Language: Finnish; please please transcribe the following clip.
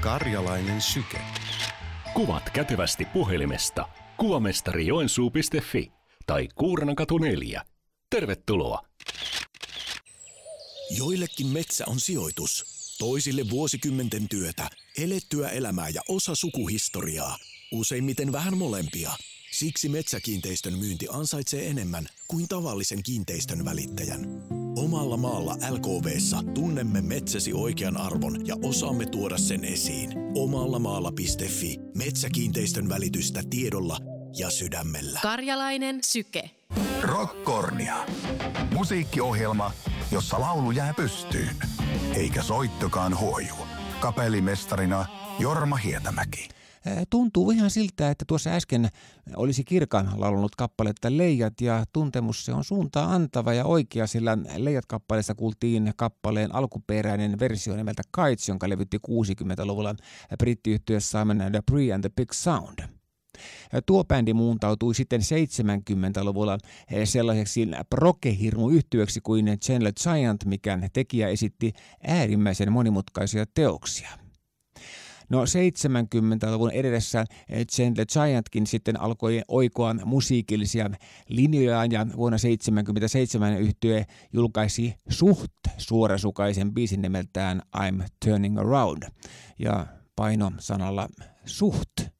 Karjalainen syke. Kuvat kätevästi puhelimesta kuvamestarijoensuu.fi tai Kuurnankatu 4. Tervetuloa! Joillekin metsä on sijoitus, toisille vuosikymmenten työtä, elettyä elämää ja osa sukuhistoriaa, useimmiten vähän molempia. Siksi Metsäkiinteistön myynti ansaitsee enemmän kuin tavallisen kiinteistön välittäjän. Omalla maalla LKV:ssa tunnemme metsäsi oikean arvon ja osaamme tuoda sen esiin. Omallamaalla.fi. Metsäkiinteistön välitystä tiedolla ja sydämellä. Karjalainen syke. Rockkornia. Musiikkiohjelma, jossa laulu jää pystyyn, eikä soittokaan huoju. Kapellimestarina Jorma Hietämäki. Tuntuu ihan siltä, että tuossa äsken olisi Kirkan laulunut kappaletta Leijat ja tuntemus se on suuntaan antava ja oikea, sillä Leijat-kappaleessa kuultiin kappaleen alkuperäinen versio nimeltä Kites, jonka levytti 60-luvulla brittiyhtye Simon & Dupree and the Big Sound. Tuo bändi muuntautui sitten 70-luvulla sellaiseksi prokehirmuyhtyeeksi kuin Gentle Giant, mikä tekijä esitti äärimmäisen monimutkaisia teoksia. No 70-luvun edessä Gentle Giantkin sitten alkoi oikoa musiikillisia linjojaan ja vuonna 1977 yhtye julkaisi suht suorasukaisen biisin nimeltään I'm Turning Around ja paino sanalla suht.